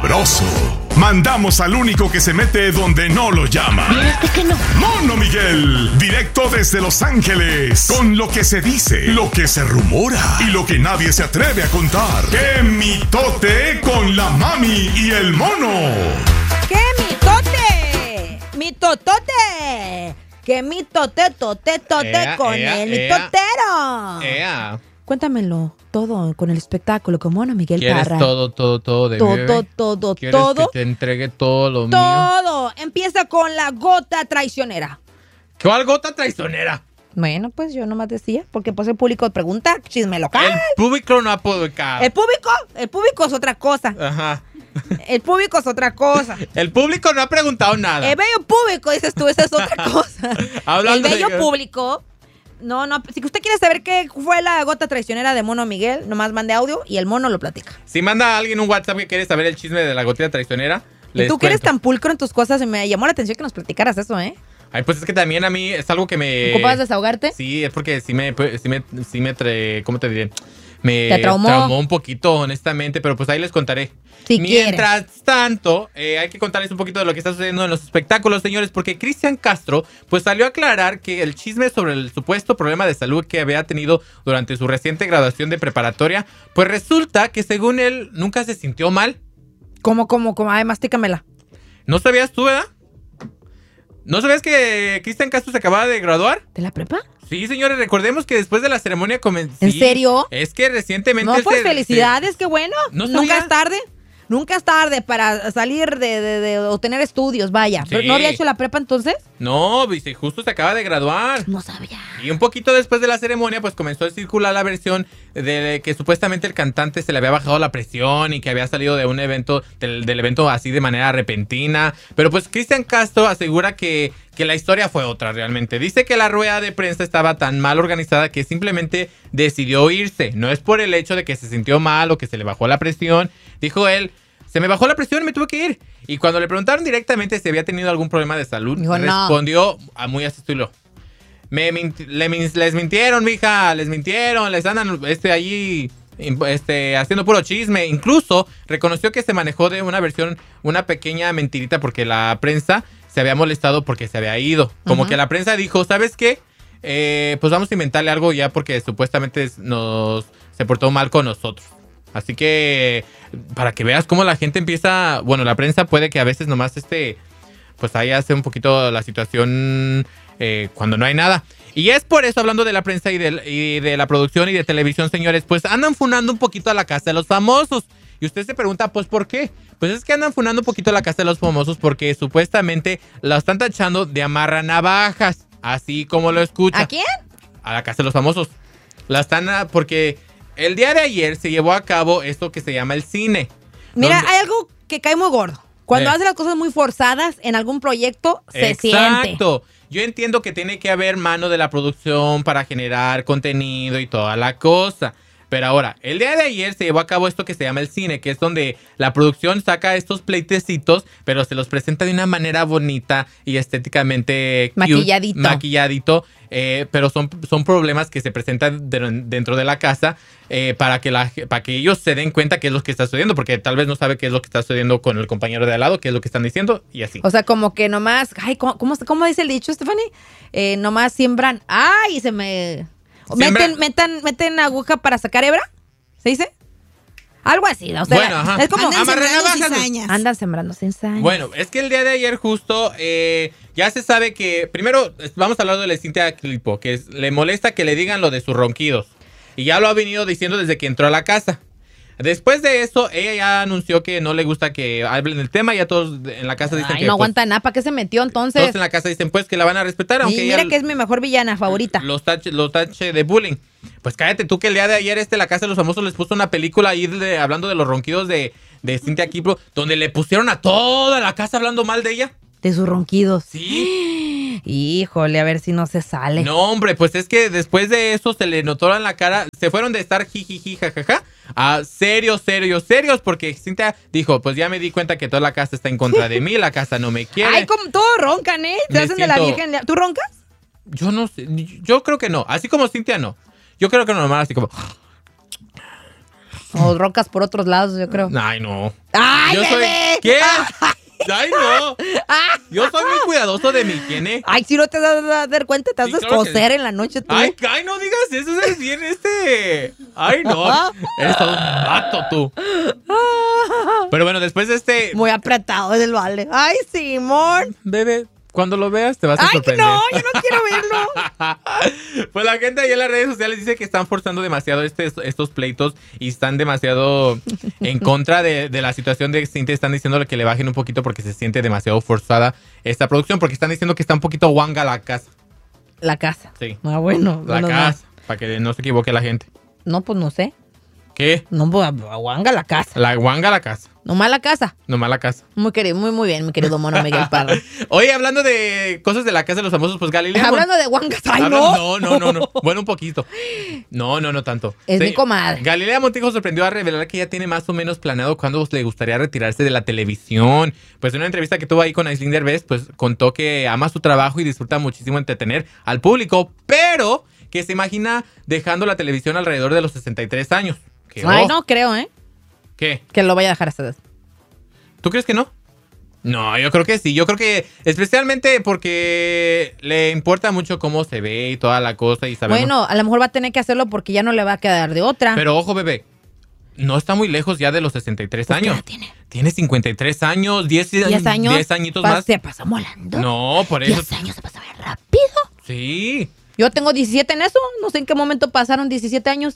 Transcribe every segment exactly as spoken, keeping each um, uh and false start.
sabroso. Mandamos al único que se mete donde no lo llama. Fíjate que no. Mono Miguel, directo desde Los Ángeles, con lo que se dice, lo que se rumora y lo que nadie se atreve a contar. ¡Qué mitote con la mami y el mono! ¡Qué mitote! ¡Mitotote! ¡Qué mitote, tote, tote ea, con ea, el ea. mitotero! Ea. Cuéntamelo todo con el espectáculo con Mono Miguel ¿Quieres Parra. todo, todo, todo de mí, Todo, bebé? todo, ¿Quieres todo. que te entregue todo lo mío? Todo. Empieza con la gota traicionera. ¿Cuál gota traicionera? Bueno, pues yo nomás decía, porque pues el público pregunta, chisme local. El público no ha publicado. El público, el público es otra cosa. Ajá. El público es otra cosa. El público no ha preguntado nada. El bello público, dices tú, esa es otra cosa. Hablando el bello de- público. No, no, si usted quiere saber qué fue la gota traicionera de Mono Miguel, nomás mande audio y el mono lo platica. Si manda a alguien un WhatsApp que quiere saber el chisme de la gotita traicionera, Y les tú que eres cuento. tan pulcro en tus cosas, y me llamó la atención que nos platicaras eso, ¿eh? Ay, pues es que también a mí es algo que me... ¿Ocupabas desahogarte? Sí, es porque sí me... Sí me, sí me tra- ¿Cómo te diré? Me ¿Te traumó? un poquito, honestamente, pero pues ahí les contaré. Si Mientras tanto, eh, hay que contarles un poquito de lo que está sucediendo en los espectáculos, señores, porque Cristian Castro pues salió a aclarar que el chisme sobre el supuesto problema de salud que había tenido durante su reciente graduación de preparatoria, pues resulta que según él nunca se sintió mal. ¿Cómo, cómo, cómo? Ay, mastícamela. ¿No sabías tú, verdad? ¿No sabías que Cristian Castro se acababa de graduar? ¿De la prepa? Sí, señores, recordemos que después de la ceremonia comenzó. ¿En serio? Es que recientemente. No, él pues se- felicidades, qué bueno. ¿No Nunca sabía? es tarde. Nunca es tarde para salir de, de, de obtener estudios, vaya. Sí. ¿No había hecho la prepa entonces? se- No, dice, justo se acaba de graduar. No sabía. Y un poquito después de la ceremonia, pues comenzó a circular la versión de que supuestamente el cantante se le había bajado la presión y que había salido de un evento, del, del evento así de manera repentina. Pero pues Cristian Castro asegura que, que la historia fue otra realmente. Dice que la rueda de prensa estaba tan mal organizada que simplemente decidió irse. No es por el hecho de que se sintió mal o que se le bajó la presión. Dijo él, se me bajó la presión y me tuve que ir. Y cuando le preguntaron directamente si había tenido algún problema de salud, Dijo, no. respondió a muy a su estilo. Me minti- le min- les mintieron, mija, les mintieron, les andan este, allí im- este, haciendo puro chisme. Incluso reconoció que se manejó de una versión, una pequeña mentirita porque la prensa se había molestado porque se había ido. Como Ujú. que la prensa dijo, ¿sabes qué? Eh, pues vamos a inventarle algo ya porque supuestamente nos se portó mal con nosotros. Así que para que veas cómo la gente empieza, bueno, la prensa puede que a veces nomás este, pues ahí hace un poquito la situación eh, cuando no hay nada. Y es por eso, hablando de la prensa y de, y de la producción y de televisión, señores, pues andan funando un poquito a la Casa de los Famosos. Y usted se pregunta, pues, ¿por qué? Pues es que andan funando un poquito a la Casa de los Famosos porque supuestamente la están tachando de amarra navajas, así como lo escucha. ¿A quién? A la Casa de los Famosos. La están a- porque el día de ayer se llevó a cabo esto que se llama el cine. Mira, donde- hay algo que cae muy gordo. Cuando Eh. hace las cosas muy forzadas en algún proyecto, se siente. Exacto. Yo entiendo que tiene que haber mano de la producción para generar contenido y toda la cosa. Pero ahora, el día de ayer se llevó a cabo esto que se llama el cine, que es donde la producción saca estos pleitecitos, pero se los presenta de una manera bonita y estéticamente cute, Maquilladito. maquilladito, eh, pero son, son problemas que se presentan de- dentro de la casa eh, para, que la, para que ellos se den cuenta qué es lo que está sucediendo, porque tal vez no sabe qué es lo que está sucediendo con el compañero de al lado, qué es lo que están diciendo y así. O sea, como que nomás, ay, ¿cómo, cómo, cómo dice el dicho, Stephanie? Eh, nomás siembran, ay, se me... Siembra- Meten, metan, meten aguja para sacar hebra, ¿se dice? Algo así, ¿no? O sea, Bueno, ajá. es como... Andan Amarra sembrando navajas. cizañas. Andan sembrando cizañas. Bueno, es que el día de ayer justo eh, ya se sabe que, primero es- vamos a hablar de la Cintia Clipo, que es- le molesta que le digan lo de sus ronquidos. Y ya lo ha venido diciendo desde que entró a la casa. Después de eso, ella ya anunció que no le gusta que hablen del tema. Ya todos en la casa dicen Ay, que... no pues, aguanta nada, ¿para qué se metió entonces? todos en la casa dicen pues que la van a respetar, aunque Y ella mira que es mi mejor villana favorita. los tache, los tache de bullying. Pues cállate tú que el día de ayer este La Casa de los Famosos les puso una película ahí de- hablando de los ronquidos de, de Cintia Clipo, donde le pusieron a toda la casa hablando mal de ella. De sus ronquidos. Sí. Híjole, a ver si no se sale. No, hombre, pues es que después de eso se le notó en la cara, se fueron de estar jijiji, jajaja, a serios, serios, serios, porque Cintia dijo, pues ya me di cuenta que toda la casa está en contra de mí, la casa no me quiere. Ay, como todos roncan, ¿eh? Se Me hacen de la siento- virgen. ¿Tú roncas? Yo no sé, yo creo que no, así como Cintia no. Yo creo que normal, así como... O rocas por otros lados, yo creo. Ay, no. ¡Ay, Yo soy- bebé! ¿Qué? Ay, no. Yo soy muy cuidadoso de mi higiene. Ay, si no te das a dar cuenta, te has Sí, de claro que escocer sí. en la noche tú. Ay, ay, no digas eso, es bien este. Ay, no. Eres todo un vato tú. Pero bueno, después de este. Muy apretado es el vale. Ay, Simón. Bebé, cuando lo veas te vas a Ay, sorprender. no, yo no quiero verlo. Pues la gente ahí en las redes sociales dice que están forzando demasiado este- estos pleitos y están demasiado en contra de, de la situación de Cintia. Están diciéndole que le bajen un poquito porque se siente demasiado forzada esta producción, porque están diciendo que está un poquito guanga la casa. La casa. Sí, Ah, bueno. la menos casa, para que no se equivoque la gente. mal. No, pues no sé. ¿Qué? No, pues aguanga la casa. La guanga la casa, Nomás la casa. nomás la casa. Muy querido, muy, muy bien, mi querido mono Miguel Parra. Oye, hablando de cosas de la casa de los famosos, pues Galilea... Hablando de guangas, ay, Habla- no. no, no, no, no. Bueno, un poquito. No, no, no tanto. Es mi comadre. Galilea Montijo sorprendió a revelar que ya tiene más o menos planeado cuándo le gustaría retirarse de la televisión. Pues en una entrevista que tuvo ahí con Aislinn Derbez, pues contó que ama su trabajo y disfruta muchísimo entretener al público, pero que se imagina dejando la televisión alrededor de los sesenta y tres años. Que, Ay, oh, no creo, ¿eh? ¿Qué? Que lo vaya a dejar hasta edad. ¿Tú crees que no? No, yo creo que sí. Yo creo que especialmente porque le importa mucho cómo se ve y toda la cosa y sabemos. Bueno, a lo mejor va a tener que hacerlo porque ya no le va a quedar de otra. Pero ojo, bebé, no está muy lejos ya de los sesenta y tres Pues, ¿qué años. edad tiene? Tiene cincuenta y tres años, diez, ¿Diez años? diez añitos Pa- más. ¿Se pasa volando? No, por eso. ¿Diez años se pasa bien rápido? Sí. Yo tengo diecisiete en eso. No sé en qué momento pasaron diecisiete años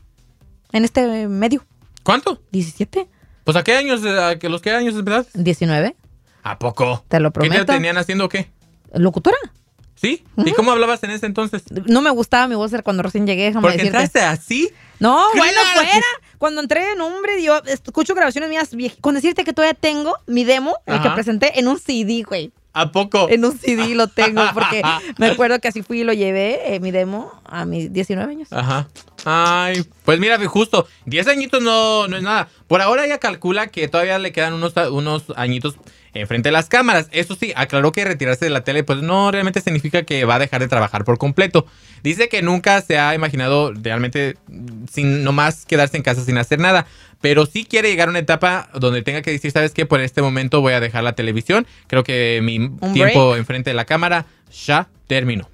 en este medio. ¿Cuánto? ¿diecisiete? Pues a qué años, a que los qué años, ¿verdad? ¿diecinueve? ¿A poco? Te lo ¿Qué te prometo. tenían haciendo o qué? ¿Locutora? ¿Sí? ¿Y cómo hablabas en ese entonces? No me gustaba mi voz cuando recién llegué, déjame Porque decirte. entraste así. No, bueno, ¡Claro! fuera. Cuando entré, no, hombre, yo escucho grabaciones mías viejas. Con decirte que todavía tengo mi demo, el que Ajá. presenté en un C D, güey. ¿A poco? En un C D lo tengo, porque me acuerdo que así fui y lo llevé, eh, mi demo, a mis diecinueve años. Ajá. Ay, pues mira, justo, diez añitos no, no es nada. Por ahora ella calcula que todavía le quedan unos, unos añitos enfrente de las cámaras. Eso sí, aclaró que retirarse de la tele pues no realmente significa que va a dejar de trabajar por completo. Dice que nunca se ha imaginado realmente sin nomás quedarse en casa sin hacer nada. Pero sí quiere llegar a una etapa donde tenga que decir, ¿sabes qué? Por este momento voy a dejar la televisión. Creo que mi Un tiempo break. enfrente de la cámara ya terminó.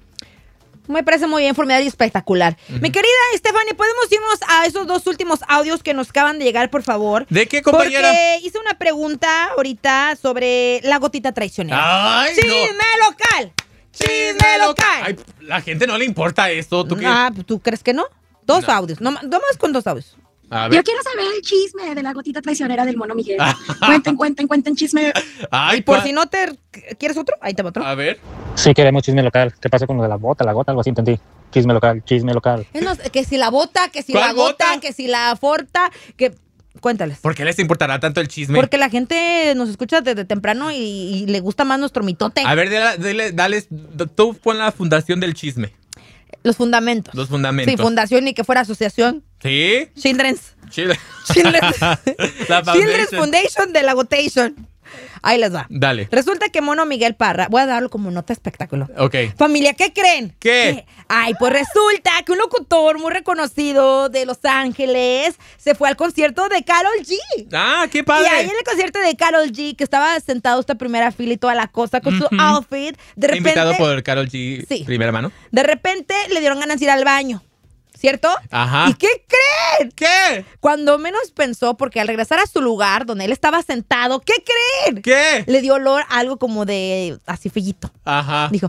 Me parece muy bien, formidable y espectacular. Mi querida Stephanie, ¿podemos irnos a esos dos últimos audios que nos acaban de llegar, por favor? ¿De qué, compañera? Porque hice una pregunta ahorita sobre la gotita traicionera. ¡Ay, ¡Chisme no! local! ¡Chisme local! Ay, la gente no le importa esto. ¿Tú qué? Ah, ¿tú crees que no? Dos No. audios, no, nomás con dos audios. A Yo ver. quiero saber el chisme de la gotita traicionera del mono Miguel. Cuenten, cuenten, cuenten chisme. Ay, y por pa- si no te... ¿Quieres otro? Ahí te va otro. A ver. Sí, queremos chisme local. ¿Qué pasó con lo de la bota? La gota, algo así entendí. Chisme local, chisme local. Es no- que si la bota, que si ¿Cuál la gota, bota? que si la forta, que... Cuéntales. ¿Por qué les importará tanto el chisme? Porque la gente nos escucha desde temprano y, y le gusta más nuestro mitote. A ver, dale, dale, dales, tú pon la fundación del chisme. Los fundamentos. Los fundamentos. Sí, fundación ni que fuera asociación. ¿Sí? Children's. Chile. Children's. La Children's foundation. Foundation de la Gotation. Ahí les va. Dale. Resulta que Mono Miguel Parra, voy a darlo como nota espectáculo. Ok. Familia, ¿qué creen? ¿Qué? Ay, pues resulta que un locutor muy reconocido de Los Ángeles se fue al concierto de Karol G. Ah, qué Y padre. ahí en el concierto de Karol G, que estaba sentado esta primera fila y toda la cosa con su Ujú. outfit, de repente, Invitado por Karol G, Sí. primera mano. de repente le dieron ganas de ir al baño, ¿cierto? Ajá. ¿Y qué creen? ¿Qué? Cuando menos pensó, porque al regresar a su lugar donde él estaba sentado, ¿qué creen? ¿Qué? Le dio olor a algo como de así fellito. Ajá. Dijo,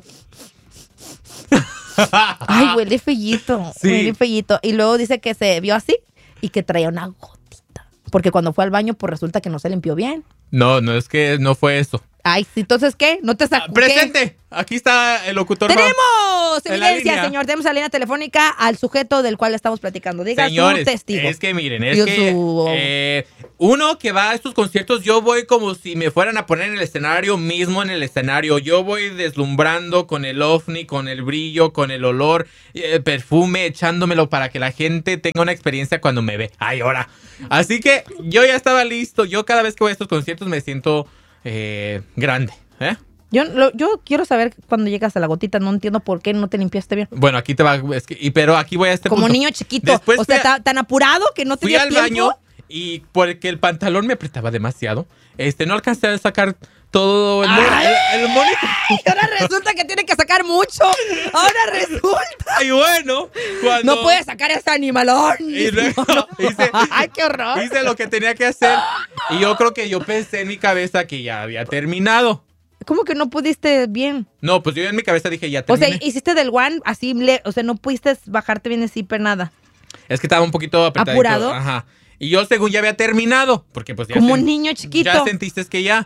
ay, huele fellito, Sí. huele fellito. Y luego dice que se vio así y que traía una gotita. Porque cuando fue al baño, pues resulta que no se limpió bien. No, no es que no fue eso. Ay, sí, entonces, ¿qué? ¿No te Ah, sacó? presente. Aquí está el locutor. ¡Tenemos En la evidencia, línea. señor! Tenemos a la línea telefónica al sujeto del cual estamos platicando. Diga Señores, su testigo. es que miren, es Dios, que su- eh, uno que va a estos conciertos, yo voy como si me fueran a poner en el escenario mismo, en el escenario. Yo voy deslumbrando con el ovni, con el brillo, con el olor, el perfume, echándomelo para que la gente tenga una experiencia cuando me ve. Ay, ahora. Así que yo ya estaba listo. Yo cada vez que voy a estos conciertos me siento eh, grande, ¿eh? Yo, lo- yo quiero saber cuando llegas a la gotita. No entiendo por qué no te limpiaste bien. Bueno, aquí te va, es que, y, pero aquí voy a este Como punto. niño chiquito. Después o sea, fui a- ta- tan apurado que no Fui tenía al tiempo. baño y porque el pantalón me apretaba demasiado, este, no alcancé a sacar todo el, mon- el, el monito. Y ahora resulta que tiene que sacar mucho. Ahora resulta. Y bueno, cuando... No puede sacar ese animalón. Y luego hice, Ay, qué horror. hice lo que tenía que hacer. Y yo creo que yo pensé en mi cabeza que ya había terminado. ¿Cómo que no pudiste bien? No, pues yo en mi cabeza dije, ya O terminé. sea, hiciste del one así, le- o sea, no pudiste bajarte bien el zipper, nada. Es que estaba un poquito apretadito. ¿Apurado? Ajá. Y yo según ya había terminado. Porque pues ya... Como un sen- niño chiquito. Ya sentiste que ya.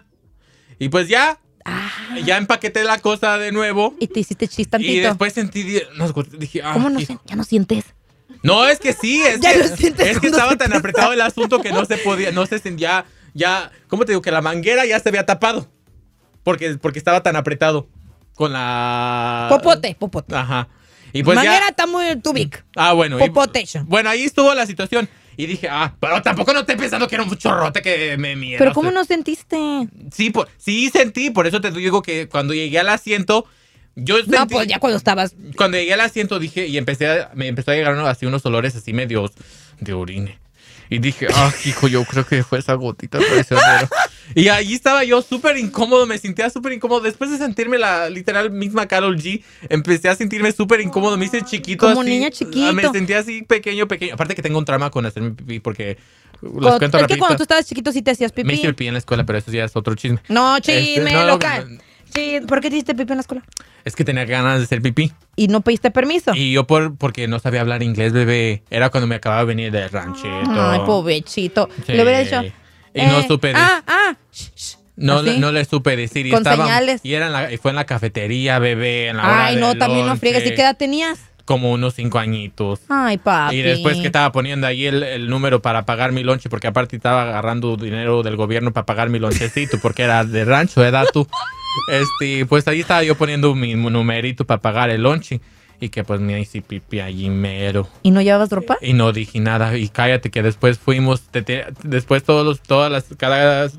Y pues ya... Ah, Ya empaqueté la cosa de nuevo. y te hiciste chis tantito. Y después sentí... di- No, dije... ah, ¿Cómo no hijo. sien- ya no sientes? No, es que sí, es Ya que, lo sientes es que cuando estaba se tan te apretado el asunto que no se podía, no se sentía, ya, ¿cómo te digo? Que la manguera ya se había tapado, porque, porque estaba tan apretado con la... Popote, popote. Ajá. Y pues Manguera ya... está muy too big. Ah, bueno. y- Popotation. bueno, ahí estuvo la situación. Y dije, ah, pero tampoco no estoy pensando que era un chorrote que me mierda. Pero ¿cómo no sentiste? Sí, por, sí sentí, por eso te digo que cuando llegué al asiento, yo sentí... No, pues ya cuando estabas... Cuando llegué al asiento dije, y empecé a, me empezó a llegar uno- así unos olores así medios de orine. Y dije, ah, hijo, yo creo que fue esa gotita traicionera. Y ahí estaba yo súper incómodo, me sentía súper incómodo. Después de sentirme la literal misma Karol G, empecé a sentirme súper incómodo. Me hice chiquito Como así. niño chiquito. Me sentía así pequeño, pequeño. Aparte que tengo un trauma con hacerme pipí porque... Les Cuando- cuento es que rapidito. cuando tú estabas chiquito sí te hacías Me pipí. hice pipí en la escuela, pero eso ya es otro chisme. No, chisme, Este, no, local. Sí, ¿por qué te hiciste pipí en la escuela? Es que tenía ganas de hacer pipí. ¿Y no pediste permiso? Y yo por porque no sabía hablar inglés, bebé. Era cuando me acababa de venir del ranchito. Ay, pobrecito. Sí. Le hubiera dicho... Y no eh, supe de- Ah, ah. shh, shh. No, ¿Así? le- no le supe decir. Y Con estaba, señales. Y, era en la- y fue en la cafetería, bebé. En la hora Ay, del no, también no lonche, friegues. ¿Y qué edad tenías? Como unos cinco añitos. Ay, papi. Y después que estaba poniendo ahí el, el número para pagar mi lonche, porque aparte estaba agarrando dinero del gobierno para pagar mi lonchecito, porque era de rancho, ¿verdad tú? Este, pues ahí estaba yo poniendo mi numerito para pagar el lonche. Y que pues me hice pipí allí mero. ¿Y no llevabas ropa? Y no dije nada. Y cállate que después fuimos, te- te- después todos los, todas las, cada,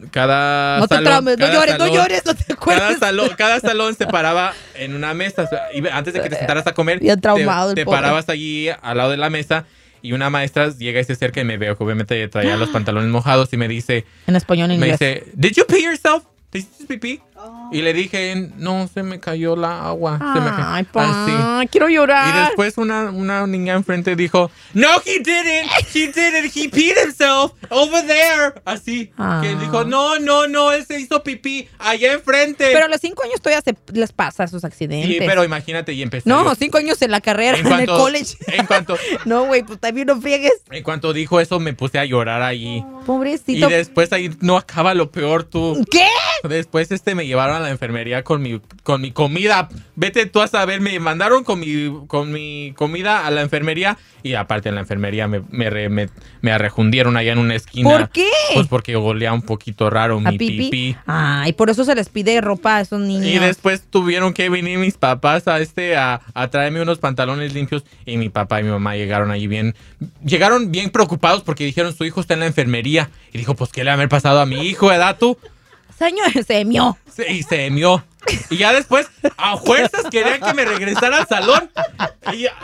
cada No te salón, traumes, no cada llores, no salón- llores, no te Cada acuerdas. salón, cada salón se paraba en una mesa. O sea, y antes de que te sentaras a comer, Bien traumado el te, te pobre. parabas allí al lado de la mesa y una maestra llega y se acerca y me veo que obviamente traía los pantalones mojados y me dice, En español, en me inglés. dice, ¿Did you pee yourself? ¿Te hiciste pipí? Y le dije, no, se me cayó la agua. se me cayó". Ay, pa, Así. quiero llorar. Y después una, una niña enfrente dijo, no, he didn't, he didn't, he peed himself over there. Así, Ah. que dijo, no, no, no, él se hizo pipí allá enfrente. Pero a los cinco años todavía se les pasa esos accidentes. Sí, pero imagínate, y empecé. No, yo- cinco años en la carrera, en en, cuanto, el college. En cuanto, No, güey, pues también no friegues. en cuanto dijo eso, me puse a llorar allí. Y Pobrecito. después ahí no acaba lo peor, tú. ¿Qué? Después este me llevaron a la enfermería con mi con mi comida. Vete tú a saber, me mandaron con mi con mi comida a la enfermería y aparte en la enfermería me me, re- me, me arrejundieron allá en una esquina. ¿Por qué? Pues porque olía un poquito raro ¿A mi pipí? pipí. Ay, por eso se les pide ropa a esos niños. Y después tuvieron que venir mis papás a este a, a traerme unos pantalones limpios y mi papá y mi mamá llegaron allí bien llegaron bien preocupados porque dijeron su hijo está en la enfermería y dijo pues qué le va a haber pasado a mi hijo, ¿verdad tú? Señor, se mió. Sí, y se mió. Y ya después, a fuerzas, querían que me regresara al salón. Y ya-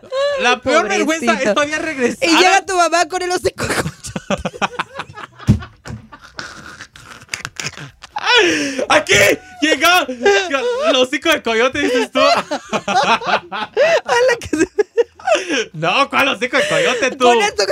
la peor Pobrecito. vergüenza es todavía regresar. Y llega tu mamá con el hocico. ¡Aquí! ¡Llegó! El hocico de coyote, dices tú. A la que se- No, ¿cuál hocico de coyote tú? Con esto.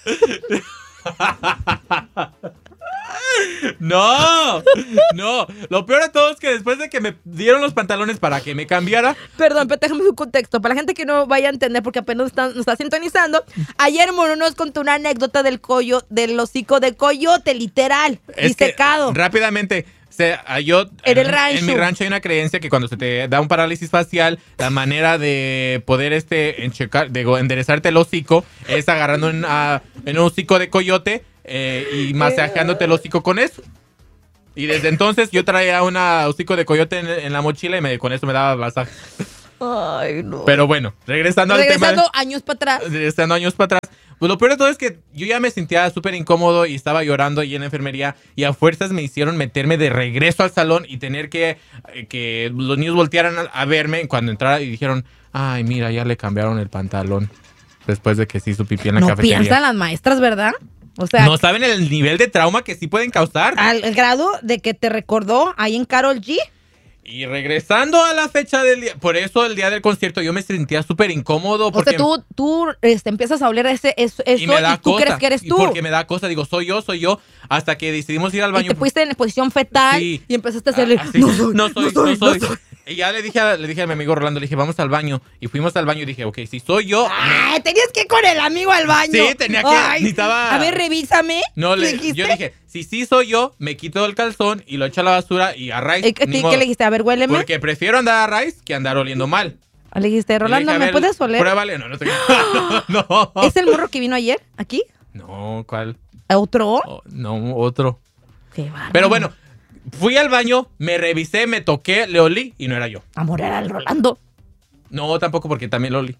No, no. Lo peor de todo es que después de que me dieron los pantalones para que me cambiara, Perdón, pero déjame un contexto. Para la gente que no vaya a entender, porque apenas está- nos está sintonizando, ayer Mono nos contó una anécdota del coyo, del hocico de coyote, literal, es que, disecado. rápidamente, se, ah, yo En el rancho. en mi rancho hay una creencia que cuando se te da un parálisis facial, la manera de poder este enchecar, de enderezarte el hocico es agarrando en, ah, en un hocico de coyote eh, y masajeándote el hocico con eso. Y desde entonces yo traía un hocico de coyote en, en la mochila y me, con eso me daba masaje. Ay, no. Pero bueno, regresando, Regresando al tema. años para atrás. Regresando años para atrás. Pues lo peor de todo es que yo ya me sentía súper incómodo y estaba llorando ahí en la enfermería y a fuerzas me hicieron meterme de regreso al salón y tener que eh, que los niños voltearan a, a verme cuando entrara y dijeron, ay, mira, ya le cambiaron el pantalón después de que se hizo pipí en la No cafetería. piensan las maestras, ¿verdad? O sea, no saben el nivel de trauma que sí pueden causar. al grado de que te recordó ahí en Karol G. Y regresando a la fecha del día, por eso el día del concierto yo me sentía súper incómodo. Porque O sea, tú, tú este, empiezas a oler ese, eso, eso y, y, me da tú cosa, crees que eres y tú. porque me da cosa, digo, soy yo, soy yo, hasta que decidimos ir al baño. Y te pusiste en posición fetal Sí. y empezaste a hacerle, Ah, sí. no soy, no soy, no soy, no soy. no soy. Y ya le dije, a, le dije a mi amigo Rolando, le dije, vamos al baño. Y fuimos al baño y dije, ok, si soy yo. Ay, tenías que ir con el amigo al baño. Sí, tenía que- Ay, necesitaba- A ver, revísame. No, le, dijiste? yo dije, si sí soy yo, me quito el calzón y lo echo a la basura y a raíz. ¿Y ¿Qué, qué le dijiste? A ver, huéleme. Porque prefiero andar a raíz que andar oliendo mal. Le dijiste, Rolando, Y le dije, a ¿me ver, puedes oler? Pruébale. No, no te no, no. ¿Es el morro que vino ayer? ¿Aquí? No, ¿cuál? ¿Otro? Oh, no, otro. Qué bárbaro. Pero bueno, fui al baño, me revisé, me toqué, le olí y no era yo. Amor, era el Rolando. No, tampoco porque también lo olí.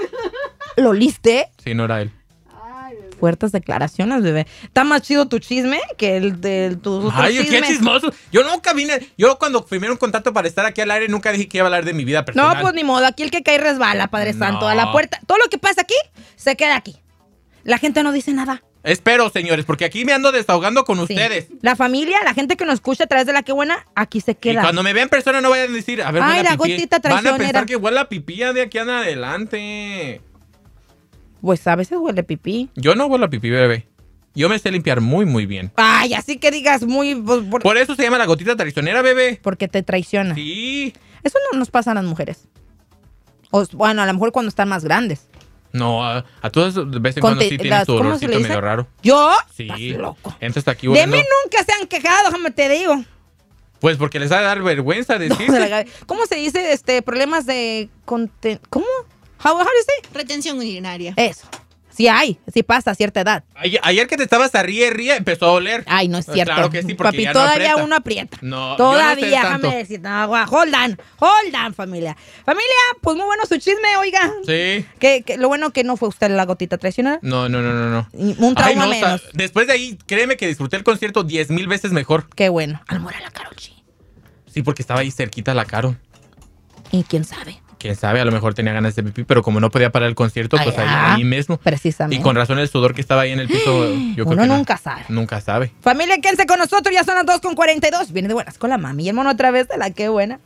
¿Lo oliste? Sí, no era él. Fuertes declaraciones, bebé. Está más chido tu chisme que el de tus otros Ay, qué chismes. chismoso. Yo nunca vine. Yo cuando firmé un contrato para estar aquí al aire, nunca dije que iba a hablar de mi vida personal. No, pues ni modo. Aquí el que cae resbala, Padre No. Santo. A la puerta. Todo lo que pasa aquí, se queda aquí. La gente no dice nada. Espero, señores, porque aquí me ando desahogando con Sí. ustedes. La familia, la gente que nos escucha a través de La Qué Buena, aquí se Y queda. cuando me vean en persona no vayan a decir, a ver, Ay, huele a la pipí. gotita Van a traicionera. pensar que huele a pipí de aquí en adelante. Pues a veces huele pipí. Yo no huelo a pipí, bebé. Yo me sé limpiar muy, muy bien. Ay, así que digas muy... pues, por- Por eso se llama la gotita traicionera, bebé. porque te traiciona. Sí. Eso no nos pasa a las mujeres. O, bueno, a lo mejor cuando están más grandes. No, a, a todas de vez en Con cuando te- sí tienes las- tu ¿cómo se olorcito le dice? medio raro. ¿Yo? Sí. Estás loco. Entras aquí De oliendo. mí nunca se han quejado, déjame te digo. Pues porque les ha de dar vergüenza No, decir. de la- ¿Cómo se dice? Este, problemas de... conten- ¿Cómo? How, how do you say? Retención urinaria. Eso. Sí hay, sí pasa a cierta edad. Ayer, ayer que te estabas a ríe, ríe, empezó a oler. Ay, no es cierto. Claro que sí, porque Papi, ya no todavía aprieta. uno aprieta. No, Todavía, yo no sé déjame tanto. decir. No, gua- hold on, hold on, familia. Familia, pues muy bueno su chisme, oiga. Sí. Que, que lo bueno que no fue usted la gotita traicionera. No, no, no, no, no. Y un trauma Ay, no, menos. o sea, después de ahí, créeme que disfruté el concierto diez mil veces mejor. Qué bueno. Almora la Karol G. Sí, porque estaba ahí cerquita la Caro. Y quién sabe. Quién sabe, a lo mejor tenía ganas de pipí, pero como no podía parar el concierto, pues ahí, Allá, ahí mismo. Precisamente. Y con razón el sudor que estaba ahí en el piso, yo creo Uno que no. nunca sabe. Nunca sabe. Familia, quédense con nosotros. Ya son las dos con cuarenta y dos. Viene de buenas con la mami y el mono otra vez de La Qué Buena.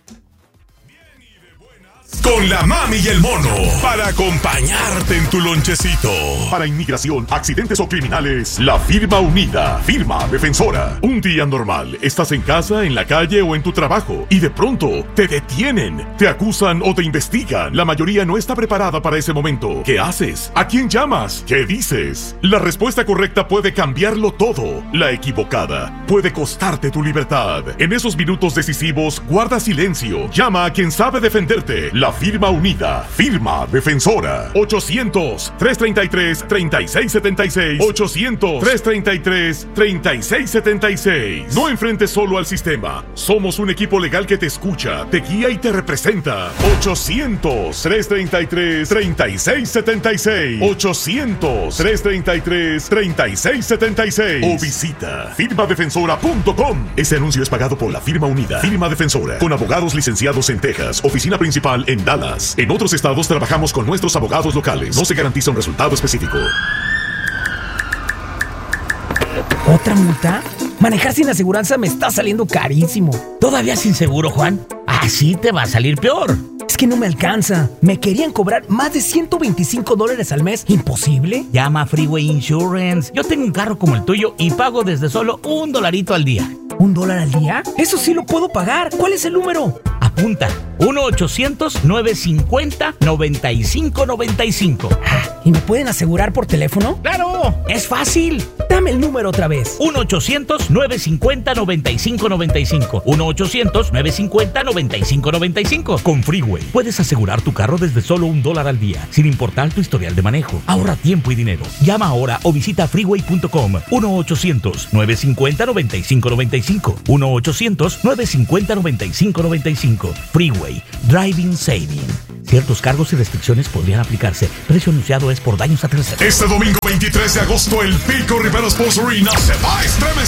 Con la mami y el mono. Para acompañarte en tu lonchecito. Para inmigración, accidentes o criminales, la firma unida. Firma defensora. Un día normal. Estás en casa, en la calle o en tu trabajo. Y de pronto te detienen. Te acusan o te investigan. La mayoría no está preparada para ese momento. ¿Qué haces? ¿A quién llamas? ¿Qué dices? La respuesta correcta puede cambiarlo todo. La equivocada puede costarte tu libertad. En esos minutos decisivos, guarda silencio. Llama a quien sabe defenderte. La firma unida. Firma defensora. ochocientos, trescientos treinta y tres, treinta y seis setenta y seis. ochocientos, trescientos treinta y tres, treinta y seis setenta y seis. No enfrentes solo al sistema. Somos un equipo legal que te escucha, te guía y te representa. ochocientos, trescientos treinta y tres, treinta y seis setenta y seis. ochocientos, trescientos treinta y tres, treinta y seis setenta y seis. O visita firma defensora punto com. Este anuncio es pagado por la firma unida. Firma defensora. Con abogados licenciados en Texas. Oficina principal en Dallas. En otros estados trabajamos con nuestros abogados locales. No se garantiza un resultado específico. ¿Otra multa? Manejar sin aseguranza me está saliendo carísimo. ¿Todavía sin seguro, Juan? Así te va a salir peor. Es que no me alcanza. Me querían cobrar más de ciento veinticinco dólares al mes. ¿Imposible? Llama a Freeway Insurance. Yo tengo un carro como el tuyo y pago desde solo un dolarito al día. ¿Un dólar al día? Eso sí lo puedo pagar. ¿Cuál es el número? Apunta. uno ochocientos, nueve cincuenta, noventa y cinco noventa y cinco. ¿Y me pueden asegurar por teléfono? ¡Claro! ¡Es fácil! Dame el número otra vez. uno ochocientos, nueve cincuenta, noventa y cinco noventa y cinco. uno ochocientos, nueve cincuenta, noventa y cinco noventa y cinco. Con Freeway puedes asegurar tu carro desde solo un dólar al día, sin importar tu historial de manejo. Ahorra tiempo y dinero. Llama ahora o visita freeway punto com. uno ochocientos, nueve cincuenta, noventa y cinco noventa y cinco. uno ochocientos, nueve cincuenta, noventa y cinco noventa y cinco. Freeway. Driving Saving. Ciertos cargos y restricciones podrían aplicarse. Precio anunciado es por daños a terceros. Este domingo veintitrés de agosto, el Pico Rivera Sports Arena se va a estremecer.